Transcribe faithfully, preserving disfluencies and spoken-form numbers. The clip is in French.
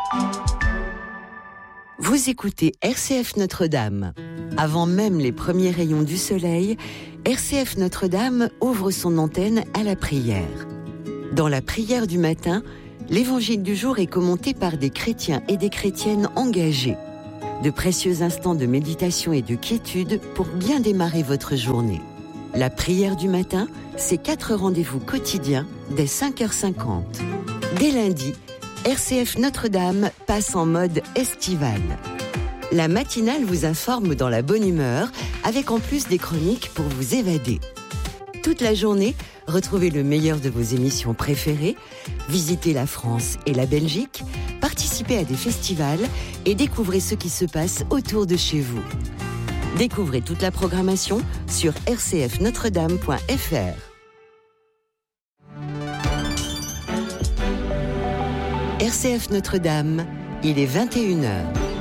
Vous écoutez R C F Notre-Dame. Avant même les premiers rayons du soleil, R C F Notre-Dame ouvre son antenne à la prière. Dans la prière du matin, l'évangile du jour est commenté par des chrétiens et des chrétiennes engagés. De précieux instants de méditation et de quiétude pour bien démarrer votre journée. La prière du matin, c'est quatre rendez-vous quotidiens dès cinq heures cinquante. Dès lundi, R C F Notre-Dame passe en mode estival. La matinale vous informe dans la bonne humeur, avec en plus des chroniques pour vous évader. Toute la journée, retrouvez le meilleur de vos émissions préférées, visitez la France et la Belgique, participez à des festivals et découvrez ce qui se passe autour de chez vous. Découvrez toute la programmation sur r c f notre dame point f r. R C F Notre-Dame, il est vingt et une heures.